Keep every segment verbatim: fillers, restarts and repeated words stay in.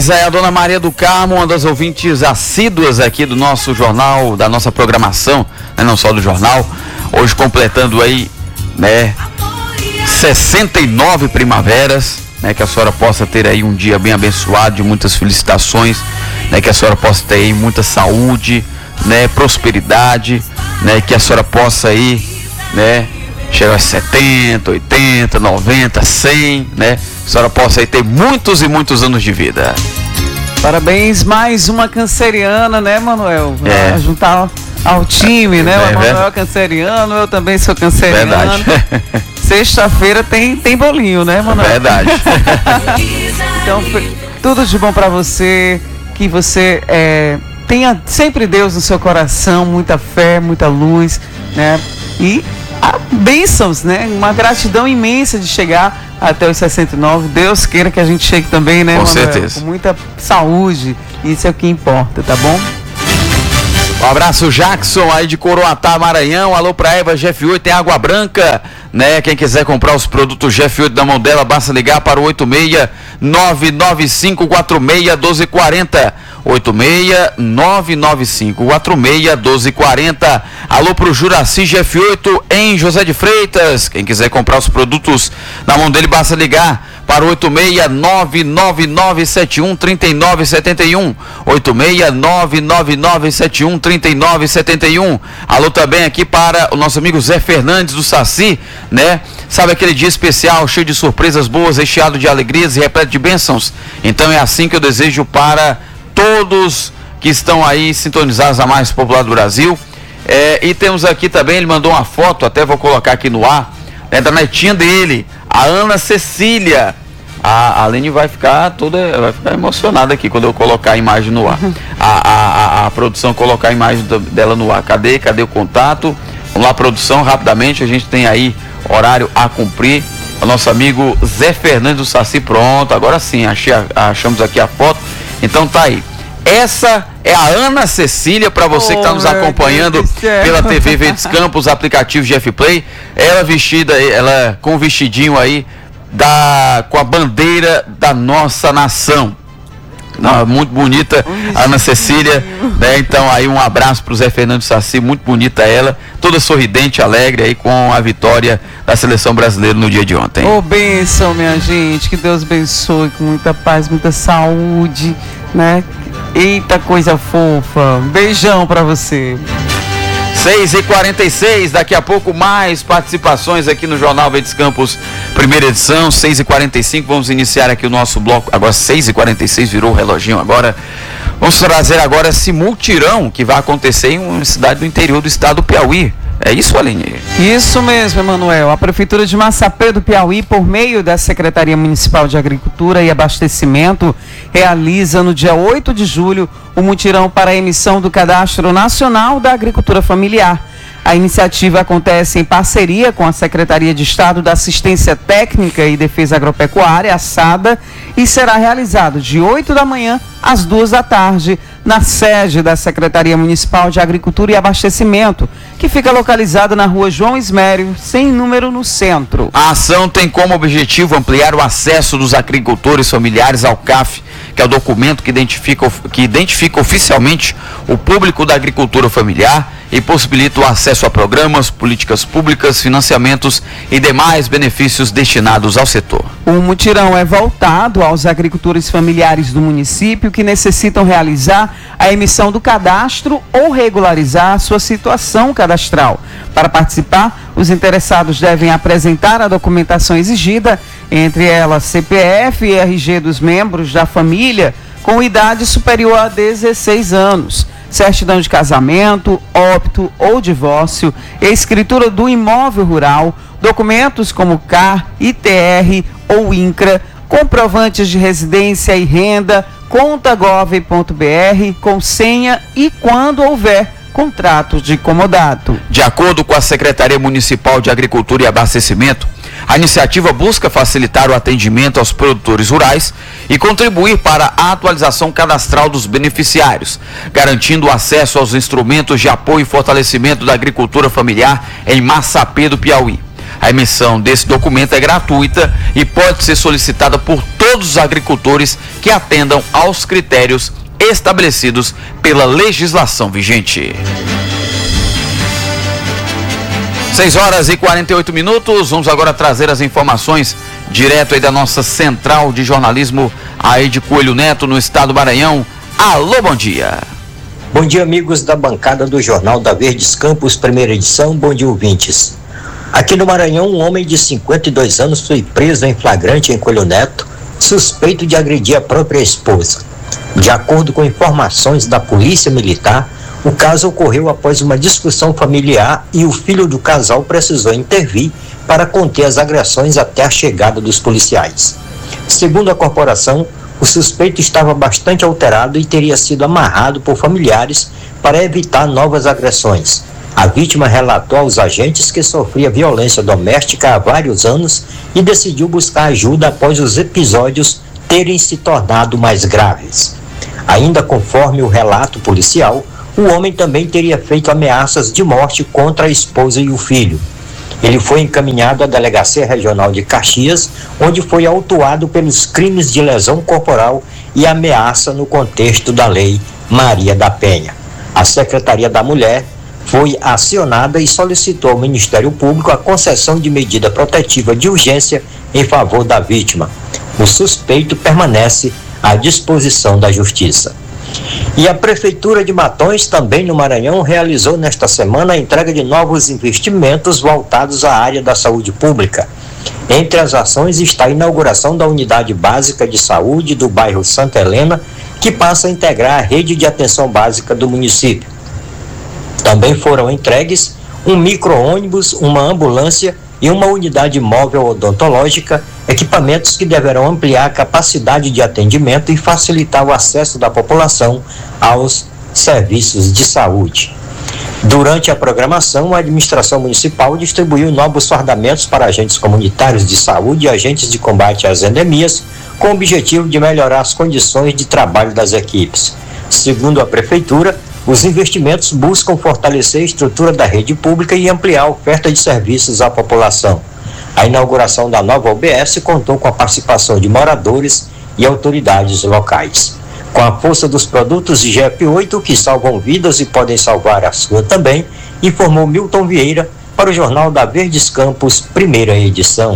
É a dona Maria do Carmo, uma das ouvintes assíduas aqui do nosso jornal, da nossa programação, né, não só do jornal, hoje completando aí, né, sessenta e nove primaveras, né, que a senhora possa ter aí um dia bem abençoado, de muitas felicitações, né, que a senhora possa ter aí muita saúde, né, prosperidade, né, que a senhora possa aí, né, chegar a setenta, oitenta, noventa, cem, né, que a senhora possa aí ter muitos e muitos anos de vida. Parabéns, mais uma canceriana, né, Manuel? É. Juntar ao time, né? É, o Manuel é é canceriano, eu também sou canceriano. Verdade. Sexta-feira tem, tem bolinho, né, Manuel? Verdade. Então, tudo de bom pra você, que você é, tenha sempre Deus no seu coração, muita fé, muita luz, né? E a bênçãos, né? Uma gratidão imensa de chegar até os sessenta e nove. Deus queira que a gente chegue também, né, Com Manuel? certeza. Com muita saúde. Isso é o que importa, tá bom? Um abraço, Jackson, aí de Coroatá, Maranhão. Alô pra Eva, G F oito, tem água branca, né? Quem quiser comprar os produtos G F oito da mão dela, basta ligar para o oito seis nove nove cinco quatro seis um dois quatro zero. oito seis nove nove cinco quatro seis um dois quatro zero. Alô pro Juraci G F oito em José de Freitas. Quem quiser comprar os produtos na mão dele, basta ligar para oito seis nove nove nove sete um três nove sete um. oito seis nove nove nove sete um três nove sete um. Alô também aqui para o nosso amigo Zé Fernandes do Saci, né? Sabe aquele dia especial, cheio de surpresas boas, recheado de alegrias e repleto de bênçãos? Então é assim que eu desejo para todos que estão aí sintonizados a mais popular do Brasil. É, e temos aqui também, ele mandou uma foto, até vou colocar aqui no ar, né, da netinha dele, a Ana Cecília. A Aline vai ficar toda, vai ficar emocionada aqui quando eu colocar a imagem no ar. A, a, a, a produção colocar a imagem do, dela no ar. Cadê? Cadê o contato? Vamos lá, produção, rapidamente, a gente tem aí horário a cumprir. O nosso amigo Zé Fernandes do Saci, pronto, agora sim, achei, achamos aqui a foto. Então tá aí. Essa é a Ana Cecília, para você oh, que está nos acompanhando pela T V Verdes Campos, aplicativo G F Play. Ela vestida, ela com o vestidinho aí da, com a bandeira da nossa nação. Não, muito bonita a Ana Cecília, né? Então aí um abraço para o Zé Fernando Saci, muito bonita ela, toda sorridente, alegre aí com a vitória da seleção brasileira no dia de ontem. Ô, bênção, minha gente, que Deus abençoe com muita paz, muita saúde, né? Eita, coisa fofa. Um beijão para você. seis e quarenta e seis, daqui a pouco mais participações aqui no Jornal Verdes Campos, primeira edição, seis e quarenta e cinco, vamos iniciar aqui o nosso bloco, agora seis e quarenta e seis, virou o reloginho agora. Vamos trazer agora esse multirão que vai acontecer em uma cidade do interior do estado do Piauí. É isso, Aline? Isso mesmo, Emanuel. A Prefeitura de Massapê do Piauí, por meio da Secretaria Municipal de Agricultura e Abastecimento, realiza no dia oito de julho o mutirão para a emissão do Cadastro Nacional da Agricultura Familiar. A iniciativa acontece em parceria com a Secretaria de Estado da Assistência Técnica e Defesa Agropecuária, a SADA, e será realizado de oito da manhã às duas da tarde, na sede da Secretaria Municipal de Agricultura e Abastecimento, que fica localizada na rua João Ismério, sem número, no centro. A ação tem como objetivo ampliar o acesso dos agricultores familiares ao C A F, que é o documento que identifica, que identifica oficialmente o público da agricultura familiar e possibilita o acesso a programas, políticas públicas, financiamentos e demais benefícios destinados ao setor. O mutirão é voltado aos agricultores familiares do município que necessitam realizar a emissão do cadastro ou regularizar a sua situação cadastral. Para participar, os interessados devem apresentar a documentação exigida, entre elas C P F e R G dos membros da família com idade superior a dezesseis anos. Certidão de casamento, óbito ou divórcio, escritura do imóvel rural, documentos como C A R, I T R ou INCRA, comprovantes de residência e renda, conta gov ponto br, com senha e, quando houver, contrato de comodato. De acordo com a Secretaria Municipal de Agricultura e Abastecimento, a iniciativa busca facilitar o atendimento aos produtores rurais e contribuir para a atualização cadastral dos beneficiários, garantindo o acesso aos instrumentos de apoio e fortalecimento da agricultura familiar em Massapê do Piauí. A emissão desse documento é gratuita e pode ser solicitada por todos os agricultores que atendam aos critérios estabelecidos pela legislação vigente. seis horas e quarenta e oito minutos, vamos agora trazer as informações direto aí da nossa central de jornalismo aí de Coelho Neto, no estado do Maranhão. Alô, bom dia. Bom dia, amigos da bancada do Jornal da Verdes Campos, primeira edição. Bom dia, ouvintes. Aqui no Maranhão, um homem de cinquenta e dois anos foi preso em flagrante em Coelho Neto, suspeito de agredir a própria esposa. De acordo com informações da Polícia Militar, o caso ocorreu após uma discussão familiar e o filho do casal precisou intervir para conter as agressões até a chegada dos policiais. Segundo a corporação, o suspeito estava bastante alterado e teria sido amarrado por familiares para evitar novas agressões. A vítima relatou aos agentes que sofria violência doméstica há vários anos e decidiu buscar ajuda após os episódios terem se tornado mais graves. Ainda conforme o relato policial, o homem também teria feito ameaças de morte contra a esposa e o filho. Ele foi encaminhado à Delegacia Regional de Caxias, onde foi autuado pelos crimes de lesão corporal e ameaça no contexto da Lei Maria da Penha. A Secretaria da Mulher foi acionada e solicitou ao Ministério Público a concessão de medida protetiva de urgência em favor da vítima. O suspeito permanece à disposição da Justiça. E a Prefeitura de Matões, também no Maranhão, realizou nesta semana a entrega de novos investimentos voltados à área da saúde pública. Entre as ações está a inauguração da Unidade Básica de Saúde do bairro Santa Helena, que passa a integrar a rede de atenção básica do município. Também foram entregues um micro-ônibus, uma ambulância e uma unidade móvel odontológica, equipamentos que deverão ampliar a capacidade de atendimento e facilitar o acesso da população aos serviços de saúde. Durante a programação, a administração municipal distribuiu novos fardamentos para agentes comunitários de saúde e agentes de combate às endemias, com o objetivo de melhorar as condições de trabalho das equipes. Segundo a Prefeitura, os investimentos buscam fortalecer a estrutura da rede pública e ampliar a oferta de serviços à população. A inauguração da nova U B S contou com a participação de moradores e autoridades locais. Com a força dos produtos G F oito, que salvam vidas e podem salvar a sua também, informou Milton Vieira para o Jornal da Verdes Campos, primeira edição.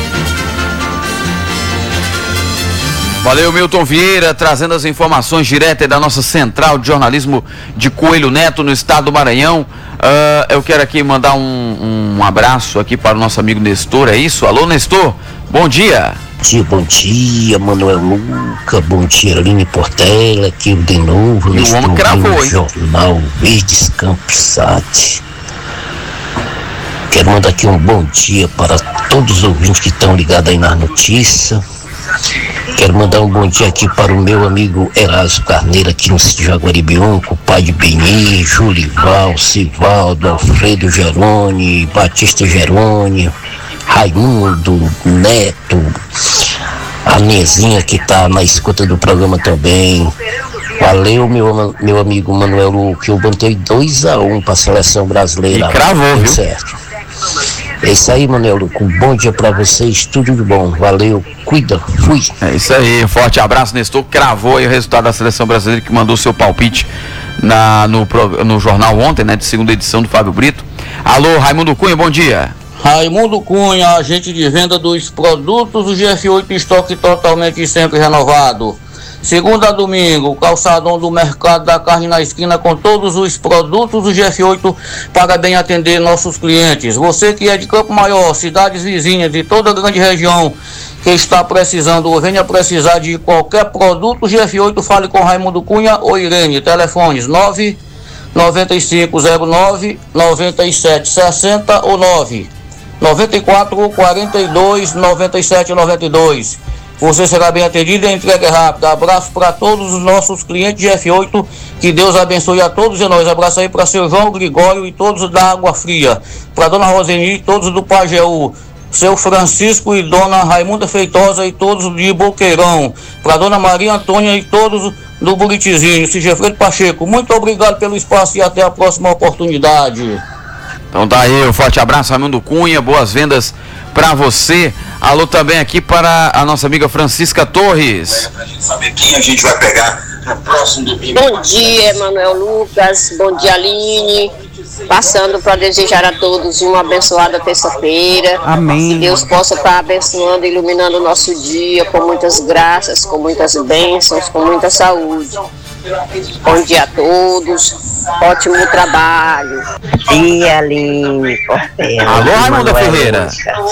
Valeu, Milton Vieira, trazendo as informações diretas da nossa central de jornalismo de Coelho Neto, no estado do Maranhão. Uh, eu quero aqui mandar um, um abraço aqui para o nosso amigo Nestor, é isso? Alô, Nestor, bom dia. Bom dia, bom dia, Manuel Luca, bom dia, Aline Portela, aqui de novo, e o homem cravou, hein? Jornal Verdes Campos Sat. Quero mandar aqui um bom dia para todos os ouvintes que estão ligados aí na notícia. Quero mandar um bom dia aqui para o meu amigo Erasmo Carneiro, aqui no sítio Jaguaribion, com o pai de Beni, Julival, Sivaldo, Alfredo Geroni, Batista Geroni, Raimundo, Neto, a Nezinha que está na escuta do programa também. Valeu, meu, meu amigo Manuel Luque, eu botei dois a um para a seleção brasileira. E cravou, viu? Certo. É isso aí, Manuel Luque, um bom dia para vocês, tudo de bom, valeu, cuida, fui. É isso aí, um forte abraço, Nestor, cravou aí o resultado da seleção brasileira, que mandou seu palpite na, no, no jornal ontem, né, de segunda edição do Fábio Brito. Alô, Raimundo Cunha, bom dia. Raimundo Cunha, agente de venda dos produtos do G F oito, estoque totalmente sempre renovado. Segunda a domingo, calçadão do Mercado da Carne na esquina com todos os produtos do G F oito para bem atender nossos clientes. Você que é de Campo Maior, cidades vizinhas de toda a grande região que está precisando ou venha precisar de qualquer produto G F oito, fale com Raimundo Cunha ou Irene. Telefones nove nove cinco zero nove nove sete seis zero ou nove nove quatro quatro dois nove sete nove dois. Você será bem atendido e entrega rápida. Abraço para todos os nossos clientes de F oito. Que Deus abençoe a todos e nós. Abraço aí para seu João Gregório e todos da Água Fria. Para dona Roseni e todos do Pajeú. Seu Francisco e dona Raimunda Feitosa e todos de Boqueirão. Para dona Maria Antônia e todos do Buritizinho. Sigefredo Pacheco, muito obrigado pelo espaço e até a próxima oportunidade. Então tá aí, um forte abraço, Raimundo Cunha, boas vendas para você. Alô também aqui para a nossa amiga Francisca Torres. É, pra gente saber quem a gente vai pegar no próximo domingo. Bom dia, Emanuel Lucas, bom dia, Aline. Passando para desejar a todos uma abençoada terça-feira. Amém. Que Deus possa estar abençoando e iluminando o nosso dia com muitas graças, com muitas bênçãos, com muita saúde. Bom dia a todos, ótimo trabalho. Bom dia, Aline Portela. Alô, Raimunda Ferreira.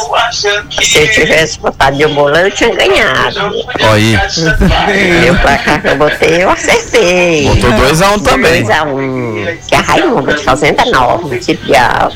Se eu tivesse botado de bolão, eu tinha ganhado. Ó aí. Meu placar que eu botei, eu acertei. Botou dois a um também. dois a um. Que é a Raimunda de Fazenda Nova, tipo de Alves.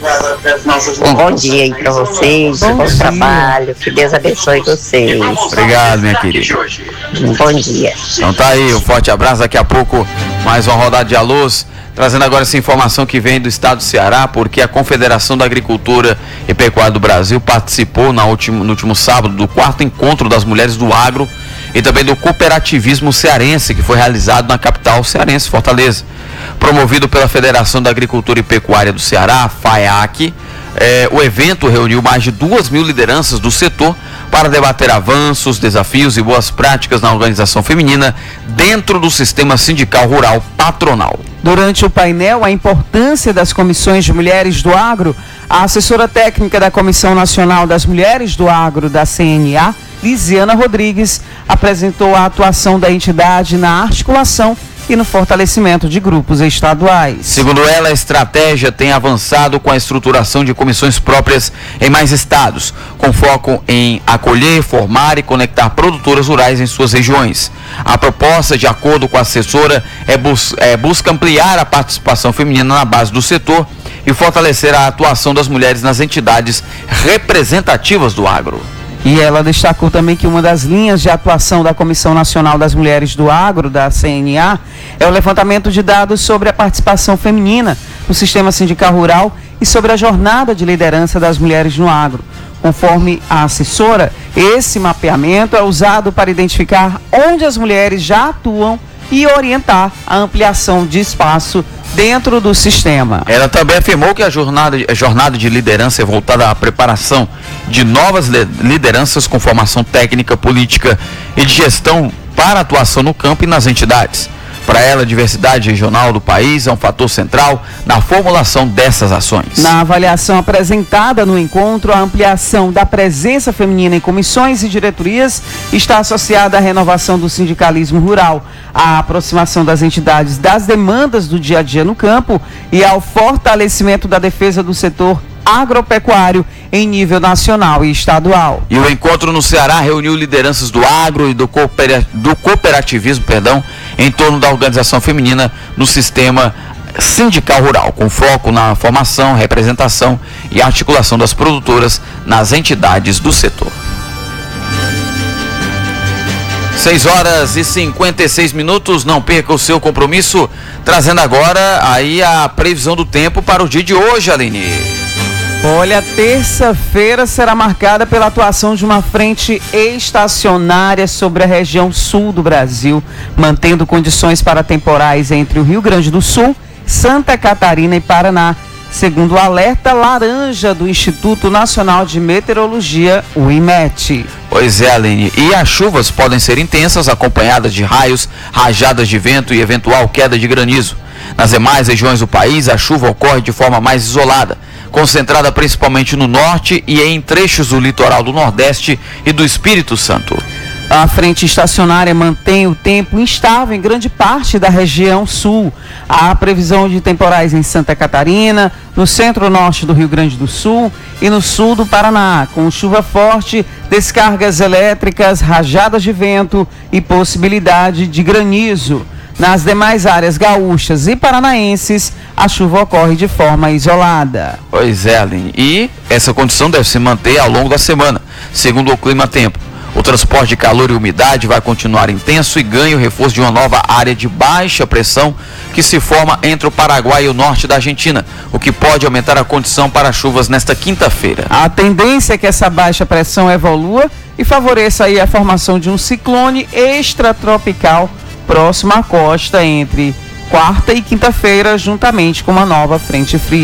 Um bom dia aí pra vocês, bom, bom trabalho, que Deus abençoe vocês. Obrigado, minha querida. Um bom dia. Então tá aí, um forte abraço, daqui a pouco mais uma rodada de alôs, trazendo agora essa informação que vem do estado do Ceará, porque a Confederação da Agricultura e Pecuária do Brasil participou na último, no último sábado do quarto encontro das mulheres do agro e também do cooperativismo cearense, que foi realizado na capital cearense, Fortaleza. Promovido pela Federação da Agricultura e Pecuária do Ceará, FAEAC, eh, o evento reuniu mais de duas mil lideranças do setor para debater avanços, desafios e boas práticas na organização feminina dentro do sistema sindical rural patronal. Durante o painel, a importância das comissões de mulheres do agro, a assessora técnica da Comissão Nacional das Mulheres do Agro da C N A, Lisiana Rodrigues, apresentou a atuação da entidade na articulação e no fortalecimento de grupos estaduais. Segundo ela, a estratégia tem avançado com a estruturação de comissões próprias em mais estados, com foco em acolher, formar e conectar produtoras rurais em suas regiões. A proposta, de acordo com a assessora, é, bus é busca ampliar a participação feminina na base do setor e fortalecer a atuação das mulheres nas entidades representativas do agro. E ela destacou também que uma das linhas de atuação da Comissão Nacional das Mulheres do Agro, da C N A, é o levantamento de dados sobre a participação feminina no sistema sindical rural e sobre a jornada de liderança das mulheres no agro. Conforme a assessora, esse mapeamento é usado para identificar onde as mulheres já atuam e orientar a ampliação de espaço dentro do sistema. Ela também afirmou que a jornada, a jornada de liderança é voltada à preparação de novas lideranças com formação técnica, política e de gestão para atuação no campo e nas entidades. Para ela, a diversidade regional do país é um fator central na formulação dessas ações. Na avaliação apresentada no encontro, a ampliação da presença feminina em comissões e diretorias está associada à renovação do sindicalismo rural, à aproximação das entidades das demandas do dia a dia no campo e ao fortalecimento da defesa do setor agropecuário em nível nacional e estadual. E o encontro no Ceará reuniu lideranças do agro e do, cooper... do cooperativismo, perdão, em torno da organização feminina no sistema sindical rural, com foco na formação, representação e articulação das produtoras nas entidades do setor. seis horas e cinquenta e seis minutos, não perca o seu compromisso, trazendo agora aí a previsão do tempo para o dia de hoje, Aline. Olha, terça-feira será marcada pela atuação de uma frente estacionária sobre a região sul do Brasil, mantendo condições para temporais entre o Rio Grande do Sul, Santa Catarina e Paraná, segundo o alerta laranja do Instituto Nacional de Meteorologia, o IMET. Pois é, Aline, e as chuvas podem ser intensas, acompanhadas de raios, rajadas de vento e eventual queda de granizo. Nas demais regiões do país, a chuva ocorre de forma mais isolada, concentrada principalmente no norte e em trechos do litoral do Nordeste e do Espírito Santo. A frente estacionária mantém o tempo instável em grande parte da região sul. Há previsão de temporais em Santa Catarina, no centro-norte do Rio Grande do Sul e no sul do Paraná, com chuva forte, descargas elétricas, rajadas de vento e possibilidade de granizo. Nas demais áreas gaúchas e paranaenses, a chuva ocorre de forma isolada. Pois é, Aline. E essa condição deve se manter ao longo da semana, segundo o Clima Tempo. O transporte de calor e umidade vai continuar intenso e ganha o reforço de uma nova área de baixa pressão que se forma entre o Paraguai e o norte da Argentina, o que pode aumentar a condição para chuvas nesta quinta-feira. A tendência é que essa baixa pressão evolua e favoreça aí a formação de um ciclone extratropical próximo à costa entre quarta e quinta-feira, juntamente com uma nova frente fria.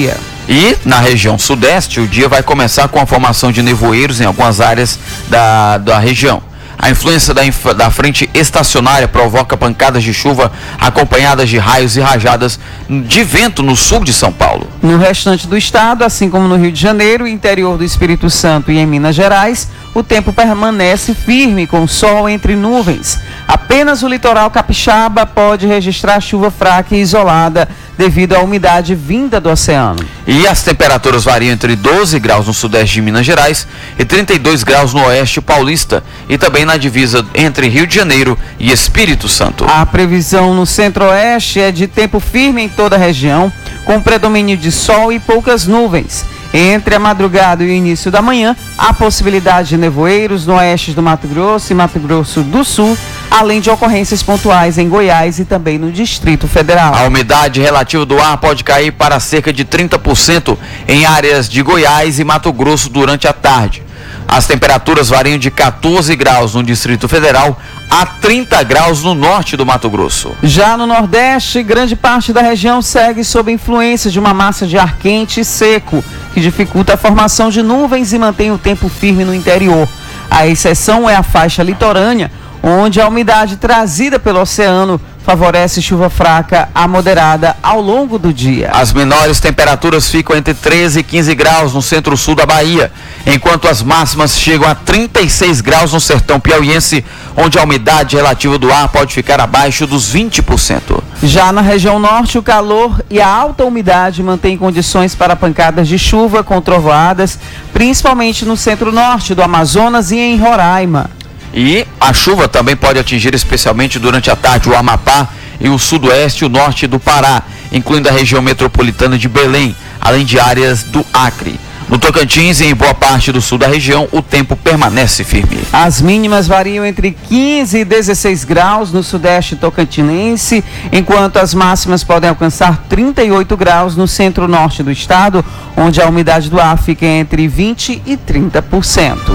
E na região sudeste, o dia vai começar com a formação de nevoeiros em algumas áreas da, da região. A influência da, inf da frente estacionária provoca pancadas de chuva acompanhadas de raios e rajadas de vento no sul de São Paulo. No restante do estado, assim como no Rio de Janeiro, interior do Espírito Santo e em Minas Gerais, o tempo permanece firme com sol entre nuvens. Apenas o litoral capixaba pode registrar chuva fraca e isolada devido à umidade vinda do oceano. E as temperaturas variam entre doze graus no sudeste de Minas Gerais e trinta e dois graus no oeste paulista e também na divisa entre Rio de Janeiro e Espírito Santo. A previsão no centro-oeste é de tempo firme em toda a região, com predomínio de sol e poucas nuvens. Entre a madrugada e o início da manhã, há possibilidade de nevoeiros no oeste do Mato Grosso e Mato Grosso do Sul, além de ocorrências pontuais em Goiás e também no Distrito Federal. A umidade relativa do ar pode cair para cerca de trinta por cento em áreas de Goiás e Mato Grosso durante a tarde. As temperaturas variam de quatorze graus no Distrito Federal a trinta graus no norte do Mato Grosso. Já no Nordeste, grande parte da região segue sob influência de uma massa de ar quente e seco, que dificulta a formação de nuvens e mantém o tempo firme no interior. A exceção é a faixa litorânea, onde a umidade trazida pelo oceano favorece chuva fraca a moderada ao longo do dia. As menores temperaturas ficam entre treze e quinze graus no centro-sul da Bahia, enquanto as máximas chegam a trinta e seis graus no sertão piauiense, onde a umidade relativa do ar pode ficar abaixo dos vinte por cento. Já na região norte, o calor e a alta umidade mantêm condições para pancadas de chuva com trovoadas, principalmente no centro-norte do Amazonas e em Roraima. E a chuva também pode atingir especialmente durante a tarde o Amapá e o sudoeste e o norte do Pará, incluindo a região metropolitana de Belém, além de áreas do Acre. No Tocantins e em boa parte do sul da região, o tempo permanece firme. As mínimas variam entre quinze e dezesseis graus no sudeste tocantinense, enquanto as máximas podem alcançar trinta e oito graus no centro-norte do estado, onde a umidade do ar fica entre vinte e trinta por cento.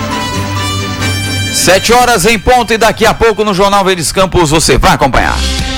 Sete horas em ponto e daqui a pouco no Jornal Verdes Campos você vai acompanhar.